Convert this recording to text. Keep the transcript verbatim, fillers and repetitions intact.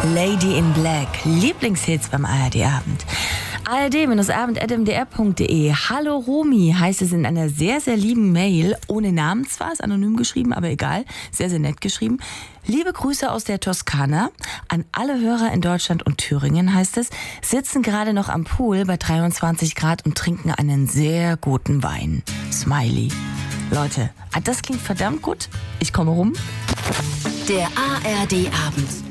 Lady in Black, Lieblingshits beim A R D-Abend. A R D-Abend at m d r punkt d e. Hallo Romy, heißt es in einer sehr, sehr lieben Mail. Ohne Namen zwar, ist anonym geschrieben, aber egal. Sehr, sehr nett geschrieben. Liebe Grüße aus der Toskana an alle Hörer in Deutschland und Thüringen, heißt es. Sitzen gerade noch am Pool bei dreiundzwanzig Grad und trinken einen sehr guten Wein. Smiley. Leute, das klingt verdammt gut. Ich komme rum. Der A R D-Abend.